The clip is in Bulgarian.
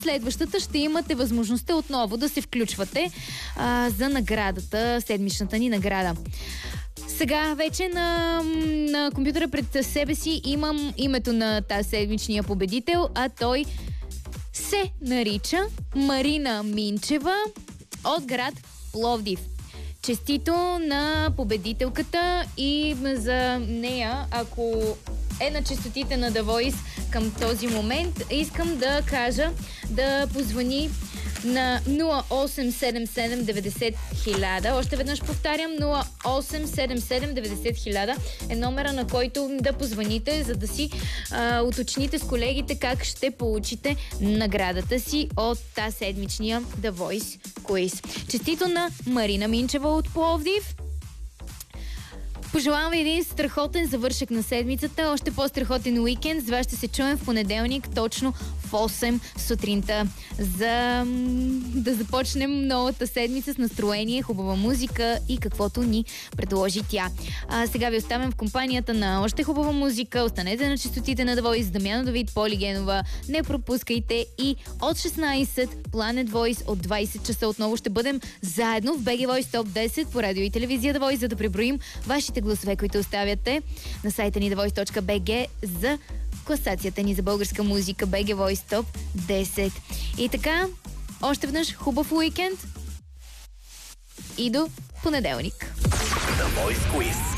следващата ще имате възможността отново да се включвате за наградата, седмичната ни награда. Сега вече на компютъра пред себе си имам името на тази седмичния победител, а той се нарича Марина Минчева от град Пловдив. Честито на победителката и за нея, ако е на честотите на The Voice към този момент, искам да кажа да позвони на 0877 90 000. Още веднъж повтарям, 0877 90 000 е номера, на който да позвоните, за да си уточните с колегите как ще получите наградата си от тази седмичния The Voice Quiz. Честито на Марина Минчева от Пловдив. Пожелавам ви един страхотен завършък на седмицата, още по-страхотен уикенд. С вас ще се чуем в понеделник точно в 8 сутринта, за да започнем новата седмица с настроение, хубава музика и каквото ни предложи тя. Сега ви оставям в компанията на още хубава музика. Останете на честотите на The Voice, Дамяна Давид, Поли Генова. Не пропускайте и от 16 Planet Voice от 20 часа отново ще бъдем заедно в BG Voice Top 10 по радио и телевизия The Voice, за да преброим вашите гласове, които оставяте на сайта ни thevoice.bg за класацията ни за българска музика BG Voice Top 10. И така, още веднъж хубав уикенд и до понеделник. The Voice Quiz.